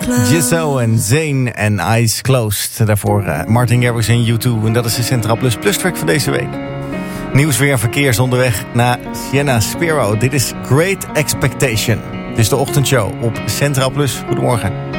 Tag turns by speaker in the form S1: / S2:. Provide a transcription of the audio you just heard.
S1: Jizzo en Zayn en Eyes Closed. Daarvoor Martin Garrix en U2. En dat is de Centraal Plus track van deze week. Nieuws, weer en verkeer is onderweg naar Sienna Spiro. Dit is Great Expectation. Dit is de ochtendshow op Centraal Plus. Goedemorgen.